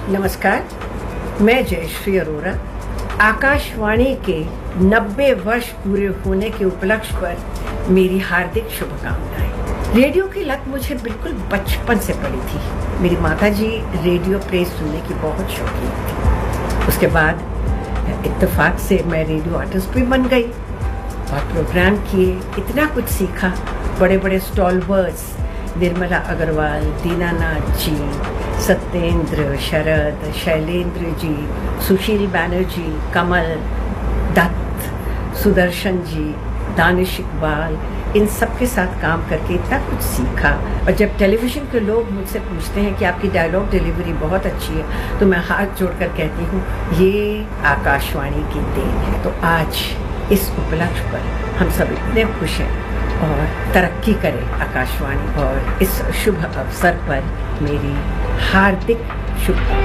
नमस्कार, मैं जयश्री अरोरा। आकाशवाणी के 90 वर्ष पूरे होने के उपलक्ष्य पर मेरी हार्दिक शुभकामनाएं। रेडियो की लत मुझे बिल्कुल बचपन से पड़ी थी। मेरी माताजी रेडियो प्रेस सुनने की बहुत शौकीन थी। उसके बाद इत्तेफाक से मैं रेडियो आर्टिस्ट भी बन गई और प्रोग्राम किए, इतना कुछ सीखा। बड़े बड़े स्टॉलवर्ड्स निर्मला अग्रवाल, दीनानाथ जी, सत्येंद्र, शरद, शैलेंद्र जी, सुशील बैनर्जी, कमल दत्त, सुदर्शन जी, दानिश इकबाल, इन सब के साथ काम करके इतना कुछ सीखा। और जब टेलीविज़न के लोग मुझसे पूछते हैं कि आपकी डायलॉग डिलीवरी बहुत अच्छी है, तो मैं हाथ जोड़कर कहती हूँ ये आकाशवाणी की देन है। तो आज इस उपलक्ष्य पर हम सब इतने खुश हैं और तरक्की करे आकाशवाणी, और इस शुभ अवसर पर मेरी हार्दिक शुभकामनाएं।